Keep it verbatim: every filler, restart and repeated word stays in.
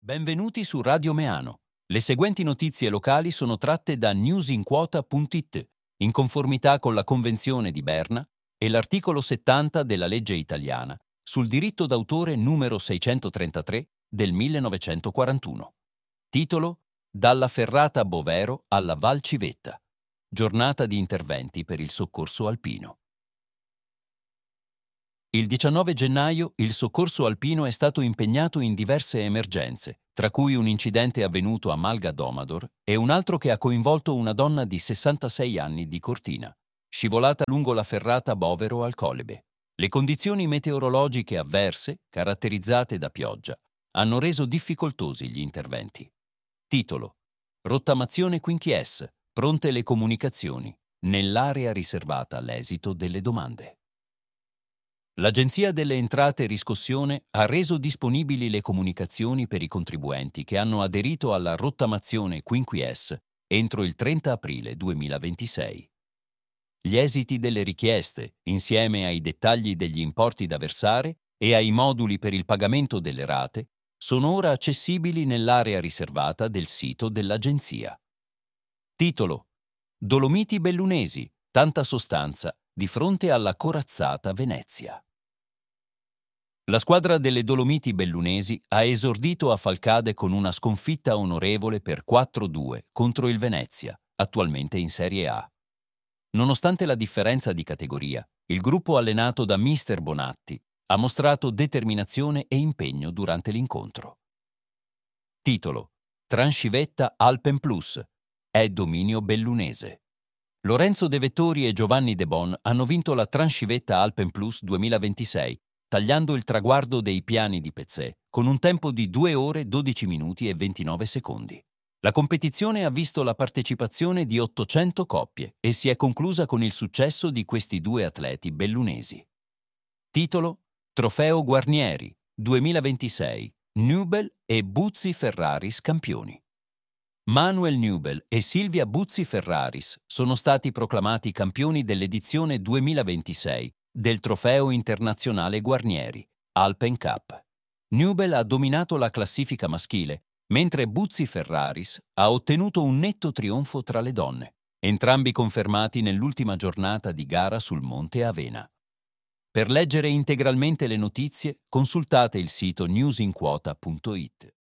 Benvenuti su Radio Meano. Le seguenti notizie locali sono tratte da newsinquota punto it, in conformità con la Convenzione di Berna e l'articolo settanta della legge italiana sul diritto d'autore numero seicentotrentatré del millenovecentoquarantuno. Titolo: Dalla Ferrata Bovero alla Val Civetta. Giornata di interventi per il soccorso alpino. Il diciannove gennaio il soccorso alpino è stato impegnato in diverse emergenze, tra cui un incidente avvenuto a Malga Domador e un altro che ha coinvolto una donna di sessantasei anni di Cortina, scivolata lungo la ferrata Bovero al Colebe. Le condizioni meteorologiche avverse, caratterizzate da pioggia, hanno reso difficoltosi gli interventi. Titolo: Rottamazione Quinquies, pronte le comunicazioni, nell'area riservata all'esito delle domande. L'Agenzia delle Entrate e Riscossione ha reso disponibili le comunicazioni per i contribuenti che hanno aderito alla rottamazione Quinquies entro il trenta aprile duemilaventisei. Gli esiti delle richieste, insieme ai dettagli degli importi da versare e ai moduli per il pagamento delle rate, sono ora accessibili nell'area riservata del sito dell'Agenzia. Titolo: Dolomiti Bellunesi, tanta sostanza di fronte alla corazzata Venezia. La squadra delle Dolomiti Bellunesi ha esordito a Falcade con una sconfitta onorevole per quattro due contro il Venezia, attualmente in Serie A. Nonostante la differenza di categoria, il gruppo allenato da mister Bonatti ha mostrato determinazione e impegno durante l'incontro. Titolo: Transcivetta Alpen Plus, è dominio bellunese. Lorenzo De Vettori e Giovanni De Bon hanno vinto la Transcivetta Alpen Plus duemilaventisei, tagliando il traguardo dei piani di Pezzè con un tempo di due ore dodici minuti e ventinove secondi. La competizione ha visto la partecipazione di ottocento coppie e si è conclusa con il successo di questi due atleti bellunesi. Titolo: Trofeo Guarnieri duemilaventisei, Nubel e Buzzi Ferraris campioni. Manuel Nubel e Silvia Buzzi Ferraris sono stati proclamati campioni dell'edizione duemilaventisei del Trofeo Internazionale Guarnieri, Alpen Cup. Nubel ha dominato la classifica maschile, mentre Buzzi Ferraris ha ottenuto un netto trionfo tra le donne, entrambi confermati nell'ultima giornata di gara sul Monte Avena. Per leggere integralmente le notizie, consultate il sito newsinquota punto it.